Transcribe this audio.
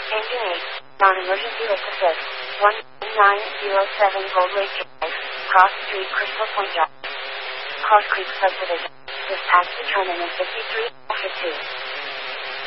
Engine 8, non-emergency lift assist, 1907 Gold Lake Drive, Cross Street, Crystal Point Drive, Cross Creek Subdivision. Dispatch determinant 53, 2.